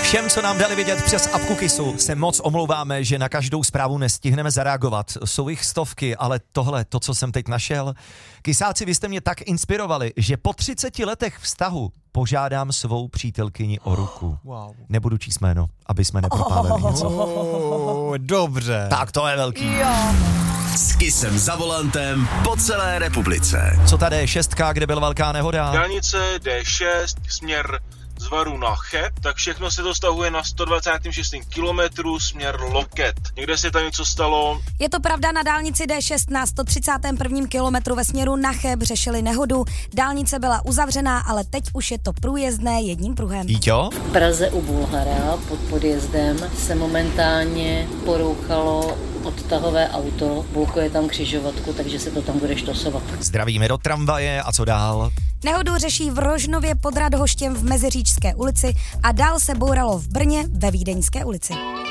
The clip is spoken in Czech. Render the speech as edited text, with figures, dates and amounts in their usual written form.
Všem, co nám dali vědět přes apku Kissu, se moc omlouváme, že na každou zprávu nestihneme zareagovat. Jsou jich stovky, ale tohle, to, co jsem teď našel. Kysáci, vy jste mě tak inspirovali, že po 30 letech vztahu požádám svou přítelkyni o ruku. Wow. Nebudu číst jméno, aby jsme nepropálili něco. Dobře. Tak to je velký. Jo. S Kissem za volantem po celé republice. Co ta D6, kde byla velká nehoda? Dálnice D6, směr z Varu na Cheb, tak všechno se dostahuje na 126. kilometru, směr Loket. Někde se tam něco stalo. Je to pravda, na dálnici D6 na 131. kilometru ve směru na Cheb řešili nehodu. Dálnice byla uzavřená, ale teď už je to průjezdné jedním pruhem. Jíťo? V Praze u Bulhara pod podjezdem se momentálně porouchalo odtahové auto, blokuje tam křižovatku, takže se to tam bude štosovat. Zdravíme do tramvaje a co dál? Nehodu řeší v Rožnově pod Radhoštěm v Meziříčské ulici a dál se bouralo v Brně ve Vídeňské ulici.